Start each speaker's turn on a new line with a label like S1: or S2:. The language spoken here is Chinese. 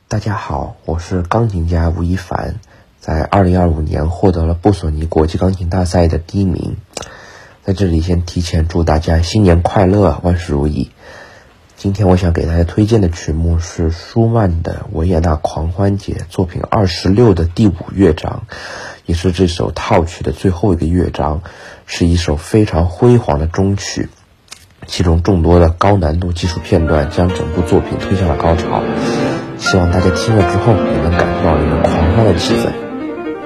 S1: 大家好，我是钢琴家吴亦凡，在2025年获得了布索尼国际钢琴大赛的第1名。在这里先提前祝大家新年快乐，万事如意。今天我想给大家推荐的曲目是舒曼的《维也纳狂欢节》作品26的第5乐章，也是这首套曲的最后一个乐章，是一首非常辉煌的终曲，其中众多的高难度技术片段将整部作品推向了高潮。希望大家听了之后也能感受到一种狂欢的气氛。